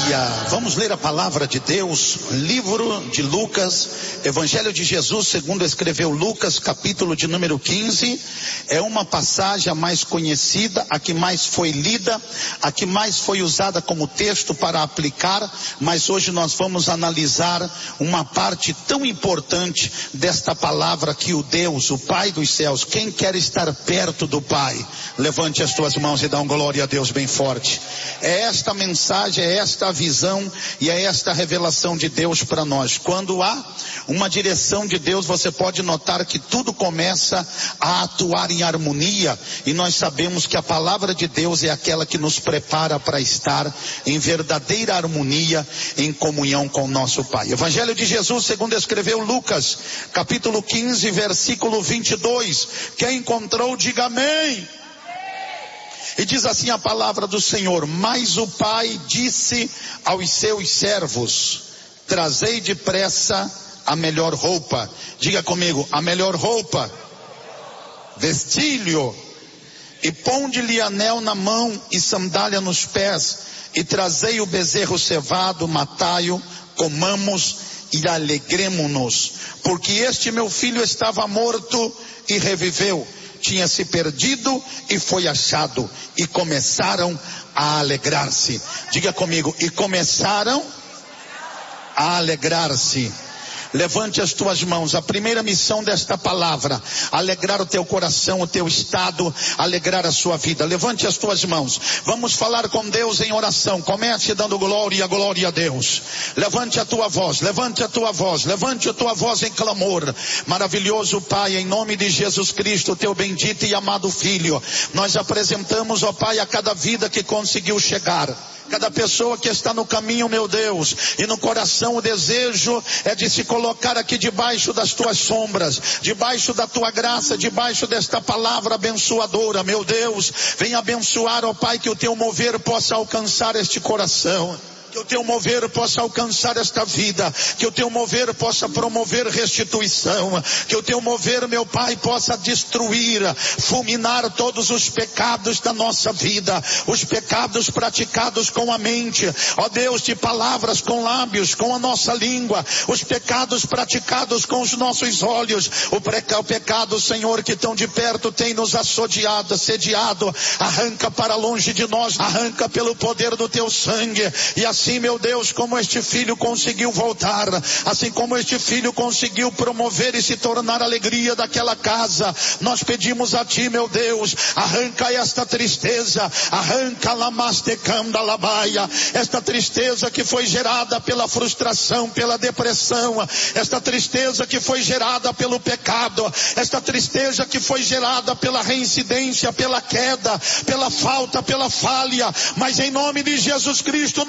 Aleluia. Vamos ler a palavra de Deus, livro de Lucas, Evangelho de Jesus segundo escreveu Lucas, capítulo de número 15. É uma passagem a mais conhecida, a que mais foi lida, a que mais foi usada como texto para aplicar, mas hoje nós vamos analisar uma parte tão importante desta palavra que o Deus, o Pai dos céus, quem quer estar perto do Pai, levante as tuas mãos e dá um glória a Deus bem forte. É esta mensagem, é esta visão e é esta revelação de Deus para nós. Quando há uma direção de Deus, você pode notar que tudo começa a atuar em harmonia, e nós sabemos que a palavra de Deus é aquela que nos prepara para estar em verdadeira harmonia, em comunhão com o nosso Pai. Evangelho de Jesus segundo escreveu Lucas, capítulo 15, versículo 22. Quem encontrou, diga amém. E diz assim a palavra do Senhor: mas o pai disse aos seus servos: trazei depressa a melhor roupa. Diga comigo, a melhor roupa. Vestilho. E ponde-lhe anel na mão e sandália nos pés. E trazei o bezerro cevado, matai-o, comamos e alegremo-nos. Porque este meu filho estava morto e reviveu. Tinha se perdido e foi achado. E começaram a alegrar-se. Diga comigo, e começaram a alegrar-se. Levante as tuas mãos. A primeira missão desta palavra: alegrar o teu coração, o teu estado, alegrar a sua vida. Levante as tuas mãos. Vamos falar com Deus em oração. Comece dando glória a Deus. Levante a tua voz, levante a tua voz, levante a tua voz em clamor. Maravilhoso Pai, em nome de Jesus Cristo, teu bendito e amado Filho, nós apresentamos, ó Pai, a cada vida que conseguiu chegar, cada pessoa que está no caminho, meu Deus, e no coração o desejo é de se colocar aqui debaixo das tuas sombras, debaixo da tua graça, debaixo desta palavra abençoadora, meu Deus. Vem abençoar, ó Pai, que o teu mover possa alcançar este coração, que o teu mover possa alcançar esta vida, que o teu mover possa promover restituição, que o teu mover, meu Pai, possa destruir, fulminar todos os pecados da nossa vida, os pecados praticados com a mente, ó Deus, de palavras com lábios, com a nossa língua, os pecados praticados com os nossos olhos, o pecado, Senhor, que tão de perto tem nos assediado, arranca para longe de nós, arranca pelo poder do teu sangue. E assim, meu Deus, como este filho conseguiu voltar, assim como este filho conseguiu promover e se tornar a alegria daquela casa, nós pedimos a ti, meu Deus, arranca esta tristeza, arranca lamastecanda labaia, esta tristeza que foi gerada pela frustração, pela depressão, esta tristeza que foi gerada pelo pecado, esta tristeza que foi gerada pela reincidência, pela queda, pela falta, pela falha, mas em nome de Jesus Cristo